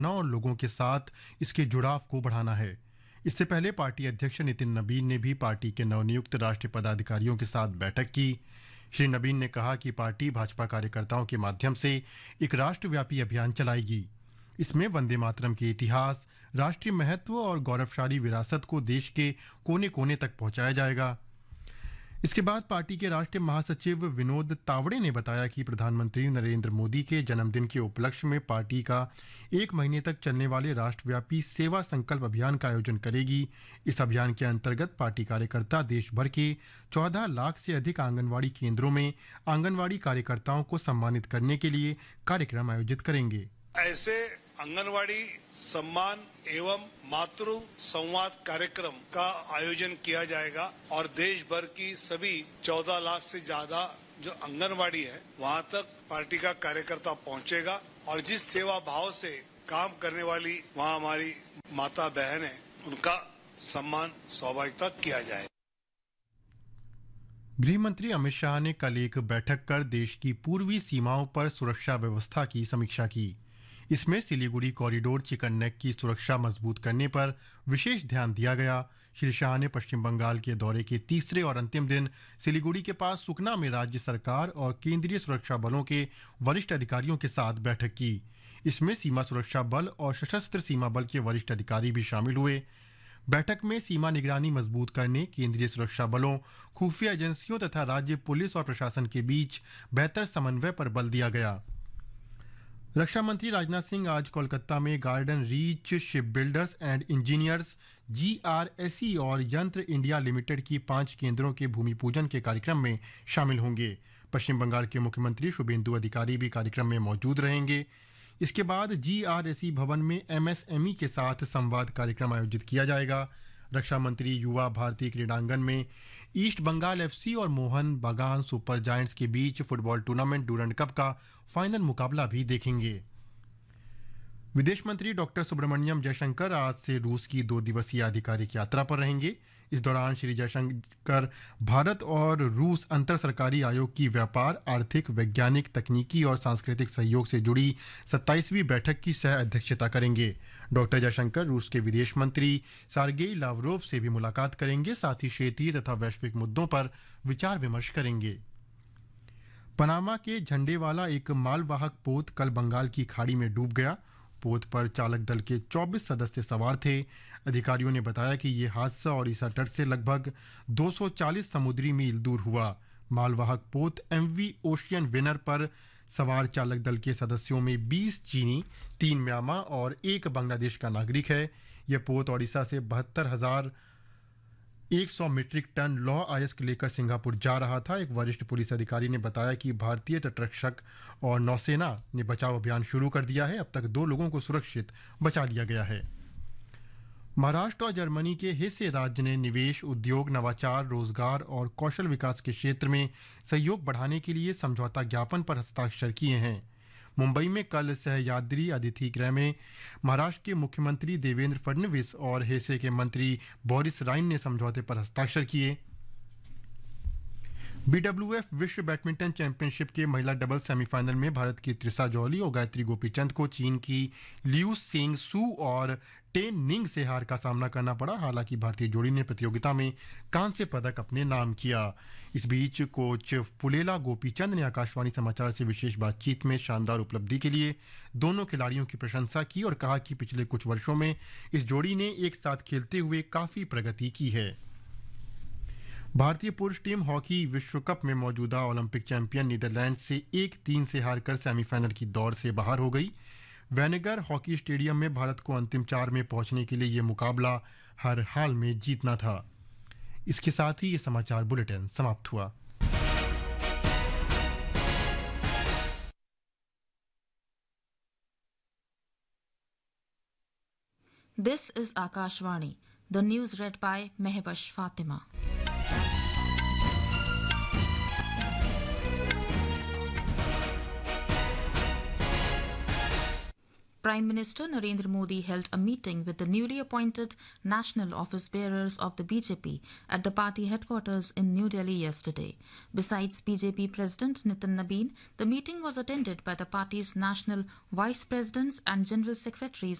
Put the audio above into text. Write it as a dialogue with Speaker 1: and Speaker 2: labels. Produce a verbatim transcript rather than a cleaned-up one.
Speaker 1: और लोगों के साथ इसके जुड़ाव को बढ़ाना है। इससे पहले पार्टी अध्यक्ष नितिन नबीन ने भी पार्टी के नवनियुक्त राष्ट्रीय पदाधिकारियों के साथ बैठक की। श्री नबीन ने कहा कि पार्टी भाजपा कार्यकर्ताओं के माध्यम से एक राष्ट्रव्यापी अभियान चलाएगी। इसमें वंदे मातरम के इतिहास, राष्ट्रीय महत्व और गौरवशाली विरासत को देश के कोने कोने तक पहुंचाया जाएगा। इसके बाद पार्टी के राष्ट्रीय महासचिव विनोद तावड़े ने बताया कि प्रधानमंत्री नरेंद्र मोदी के जन्मदिन के उपलक्ष्य में पार्टी का एक महीने तक चलने वाले राष्ट्रव्यापी सेवा संकल्प अभियान का आयोजन करेगी। इस अभियान के अंतर्गत पार्टी कार्यकर्ता देश भर के चौदह लाख से अधिक आंगनवाड़ी केंद्रों में आंगनवाड़ी कार्यकर्ताओं को सम्मानित करने के लिए कार्यक्रम आयोजित करेंगे।
Speaker 2: ऐसे आंगनवाड़ी सम्मान एवं मातृ संवाद कार्यक्रम का आयोजन किया जाएगा और देश भर की सभी चौदह लाख से ज्यादा जो आंगनवाड़ी है वहां तक पार्टी का कार्यकर्ता पहुंचेगा और जिस सेवा भाव से काम करने वाली वहां हमारी माता बहन है उनका सम्मान स्वाभाविकता किया जाएगा।
Speaker 1: गृह मंत्री अमित शाह ने कल एक बैठक कर देश की पूर्वी सीमाओं पर सुरक्षा व्यवस्था की समीक्षा की। इसमें सिलीगुड़ी कॉरिडोर चिकन नेक की सुरक्षा मजबूत करने पर विशेष ध्यान दिया गया। श्री शाह ने पश्चिम बंगाल के दौरे के तीसरे और अंतिम दिन सिलीगुड़ी के पास सुकना में राज्य सरकार और केंद्रीय सुरक्षा बलों के वरिष्ठ अधिकारियों के साथ बैठक की। इसमें सीमा सुरक्षा बल और सशस्त्र सीमा बल के वरिष्ठ अधिकारी भी शामिल हुए। बैठक में सीमा निगरानी मजबूत करने, केंद्रीय सुरक्षा बलों, खुफिया एजेंसियों तथा राज्य पुलिस और प्रशासन के बीच बेहतर समन्वय पर बल दिया गया। रक्षा मंत्री राजनाथ सिंह आज कोलकाता में garden reach ship builders and engineers ji R S E और यंत्र इंडिया लिमिटेड की पांच केंद्रों के भूमि पूजन के कार्यक्रम में शामिल होंगे। पश्चिम बंगाल के मुख्यमंत्री शुभेंदु अधिकारी भी कार्यक्रम में मौजूद रहेंगे। इसके बाद जी आर एस ई भवन में एम एस एम ई के साथ संवाद कार्यक्रम आयोजित किया जाएगा। रक्षा मंत्री युवा भारती क्रीड़ांगन में ईस्ट बंगाल एफ सी और मोहन बागान सुपर जायंट्स के बीच फुटबॉल टूर्नामेंट डूरंड कप का फाइनल मुकाबला भी देखेंगे। विदेश मंत्री डॉक्टर सुब्रमण्यम जयशंकर आज से रूस की दो दिवसीय आधिकारिक यात्रा पर रहेंगे। इस दौरान श्री जयशंकर भारत और रूस अंतर सरकारी आयोग की व्यापार, आर्थिक, वैज्ञानिक, तकनीकी और सांस्कृतिक सहयोग से जुड़ी सत्ताईसवीं बैठक की सह अध्यक्षता करेंगे। डॉक्टर जयशंकर रूस के विदेश मंत्री सार्गेई लावरोव से भी मुलाकात करेंगे। साथ ही क्षेत्रीय तथा वैश्विक मुद्दों पर विचार विमर्श करेंगे। पनामा के झंडे वाला एक मालवाहक पोत कल बंगाल की खाड़ी में डूब गया। पोत पर चालक दल के चौबीस सदस्य सवार थे। अधिकारियों ने बताया कि ये हादसा ओडिशा तट से लगभग दो सौ चालीस समुद्री मील दूर हुआ। मालवाहक पोत एमवी ओशियन विनर पर सवार चालक दल के सदस्यों में बीस चीनी, तीन म्यांमा और एक बांग्लादेश का नागरिक है। यह पोत ओडिशा से बहत्तर हजार एक सौ मीट्रिक टन लौह अयस्क लेकर सिंगापुर जा रहा था। एक वरिष्ठ पुलिस अधिकारी ने बताया कि भारतीय तटरक्षक और नौसेना ने बचाव अभियान शुरू कर दिया है। अब तक दो लोगों को सुरक्षित बचा लिया गया है। महाराष्ट्र और जर्मनी के हेसे राज्य ने निवेश, उद्योग, नवाचार, रोजगार और कौशल विकास के क्षेत्र में सहयोग बढ़ाने के लिए समझौता ज्ञापन पर हस्ताक्षर किए हैं। मुंबई में कल सह्याद्री अतिथि गृह में महाराष्ट्र के मुख्यमंत्री देवेंद्र फडणवीस और हेसे के मंत्री बोरिस राइन ने समझौते पर हस्ताक्षर किए। बीडब्ल्यूएफ विश्व बैडमिंटन चैंपियनशिप के महिला डबल सेमीफाइनल में भारत की त्रिशा जौली और गायत्री गोपीचंद को चीन की लियू सेंग सू और टेन निंग से हार का सामना करना पड़ा। हालांकि भारतीय जोड़ी ने प्रतियोगिता में कांस्य पदक अपने नाम किया। इस बीच कोच पुलेला गोपीचंद ने आकाशवाणी समाचार से विशेष बातचीत में शानदार उपलब्धि के लिए दोनों खिलाड़ियों की प्रशंसा की और कहा कि पिछले कुछ वर्षों में इस जोड़ी ने एक साथ खेलते हुए काफी प्रगति की है। भारतीय पुरुष टीम हॉकी विश्व कप में मौजूदा ओलंपिक चैंपियन नीदरलैंड से एक तीन से हारकर सेमीफाइनल की दौड़ से बाहर हो गई। वेनेगर हॉकी स्टेडियम में भारत को अंतिम चार में पहुंचने के लिए यह मुकाबला हर हाल में जीतना था। इसके साथ ही ये समाचार बुलेटिन समाप्त हुआ।
Speaker 3: This is Akashvani. The news read by Mehbash Fatima. Prime Minister Narendra Modi held a meeting with the newly appointed national office bearers of the B J P at the party headquarters in New Delhi yesterday. Besides B J P President Nitin Nabin, the meeting was attended by the party's national vice presidents and general secretaries